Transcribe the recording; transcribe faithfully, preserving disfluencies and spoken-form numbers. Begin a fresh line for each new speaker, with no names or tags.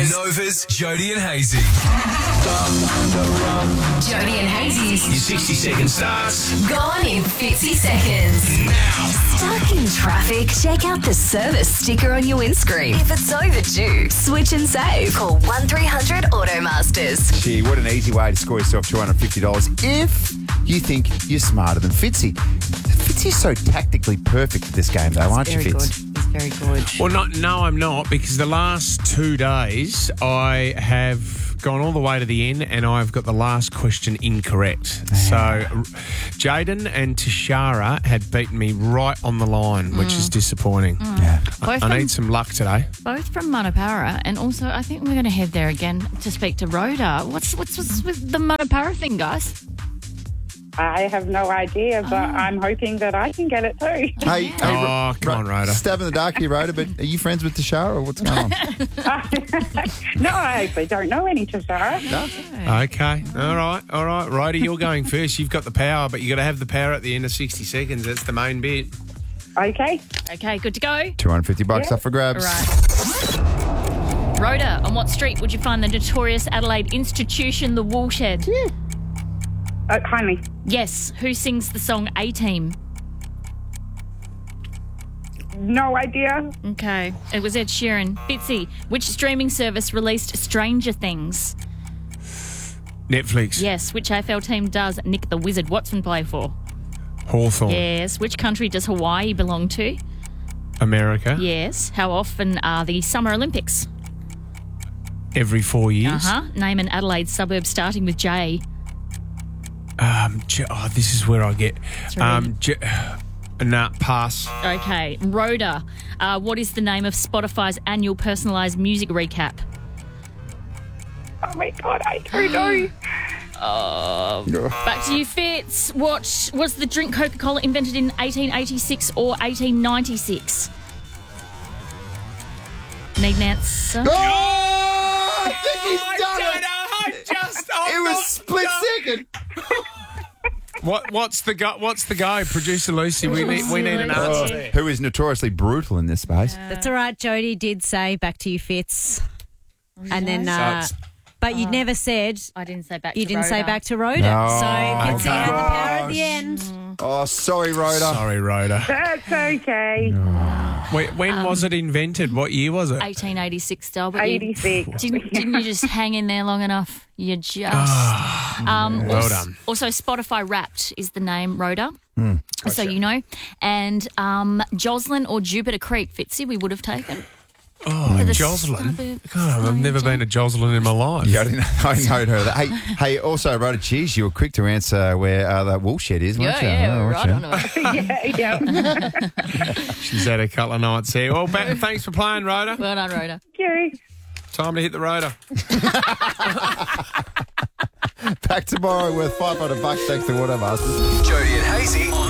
Nova's Jody and Hazy.
Jody and Hazy's
Your sixty second starts
gone in fifty seconds.
now.
Stuck in traffic? Check out the service sticker on your windscreen. If it's overdue, switch and save. Call one three hundred Automasters.
Gee, what an easy way to score yourself two hundred fifty dollars if you think you're smarter than Fitzy. Fitzy's so tactically perfect at this game, though, aren't you,
Very good.
Fitz?
He's very good.
Well, not, no, I'm not, because the last two days I have gone all the way to the end and I've got the last question incorrect. So Jaden and Tashara had beaten me right on the line, which is disappointing.
Yeah.
I,
Both
I
from-
need some luck today.
Both from Manapara, and also I think we're going to head there again to speak to Rhoda. What's what's, what's with the Manapara thing, guys?
I have no idea, but I'm hoping that I can get it too.
Hey, hey,
Oh, come on, Rhoda.
Stab in the dark here, Rhoda, but are you friends with Tashara or what's going on?
No, I actually don't know any Tashara.
No?
Okay, all right, all right. Rhoda, you're going first. You've got the power, but you got to have the power at the end of sixty seconds. That's the main bit.
Okay.
Okay, good to go.
two hundred fifty bucks
Yeah.
up for grabs.
Right. Rhoda, on what street would you find the notorious Adelaide institution, the Woolshed?
Uh, kindly.
Yes. Who sings the song A-Team?
No idea.
Okay. It was Ed Sheeran. Fitzy, which streaming service released Stranger Things?
Netflix,
Yes. Which A F L team does Nick the Wizard Watson play for?
Hawthorne,
Yes. Which country does Hawaii belong to?
America,
Yes. How often are the Summer Olympics?
every four years.
Uh-huh. Name an Adelaide suburb starting with J.
Um, J- oh, this is where I get.
right.
Um, J- nah, pass.
Okay. Rhoda, uh, what is the name of Spotify's annual personalised music recap?
Oh my God, I don't know.
Back to you, Fitz. What was the drink Coca-Cola invented in eighteen eighty-six or eighteen ninety-six? Need an answer?
Oh, I think he's done it.
I just.
It was split second.
What? What's the go? What's the go, producer Lucy? We need. We need an
Oh,
answer.
who is notoriously brutal in this space.
That's all right. Jody did say back to you, Fitz. And then, uh,
So
but you never said,
I didn't say back
you
to
didn't
Rhoda.
say back to Rhoda.
No.
So Fitzy
Okay.
had the power at the end.
Oh, sorry, Rhoda.
Sorry, Rhoda.
That's okay.
Wait, when was it invented? What year was it?
eighteen eighty-six, Dale, but you,
eighty-six.
didn't, didn't you just hang in there long enough? You just. um,
Well
also,
done.
Also, Spotify Wrapped is the name, Rhoda. So you know. And um, Jocelyn or Jupiter Creek, Fitzy, we would have taken.
Oh,
the
Jocelyn.
suburb
God, I've never been to Jocelyn in my life.
Yeah, I didn't, I didn't know her. That. Hey, hey. Also, Rhoda, geez, you were quick to answer where uh, that woolshed is, weren't you?
Yeah,
Oh,
yeah,
weren't
right
you?
on it.
Yeah, yeah.
She's had a couple of nights here. Well, ba- thanks for playing, Rhoda.
Well done, Rhoda.
You.
Time to hit the rotor.
Back tomorrow worth five hundred bucks thanks to Automasters.
Jody and Hazy.